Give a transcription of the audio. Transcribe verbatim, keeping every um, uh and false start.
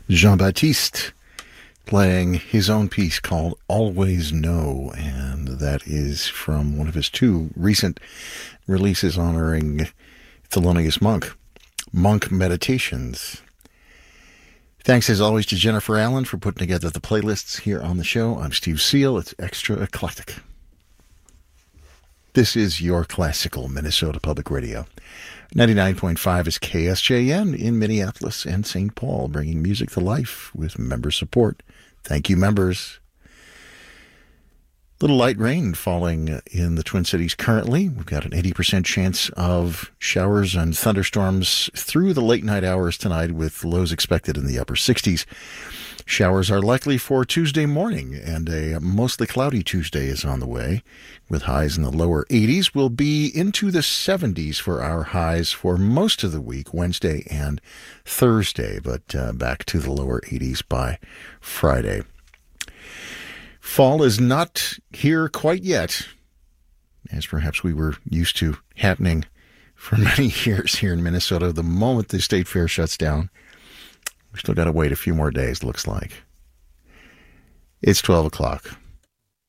Jean-Baptiste playing his own piece called Always Know, and that is from one of his two recent releases honoring Thelonious Monk, Monk Meditations. Thanks as always to Jennifer Allen for putting together the playlists here on the show. I'm Steve Seal. It's Extra Eclectic. This is your classical Minnesota Public Radio. ninety-nine point five is K S J N in Minneapolis and Saint Paul, bringing music to life with member support. Thank you, members. Little light rain falling in the Twin Cities currently. We've got an eighty percent chance of showers and thunderstorms through the late night hours tonight, with lows expected in the upper sixties. Showers are likely for Tuesday morning, and a mostly cloudy Tuesday is on the way, with highs in the lower eighties. We'll be into the seventies for our highs for most of the week, Wednesday and Thursday, but uh, back to the lower eighties by Friday. Fall is not here quite yet, as perhaps we were used to happening for many years here in Minnesota. The moment the state fair shuts down, we still got to wait a few more days, looks like. It's twelve o'clock.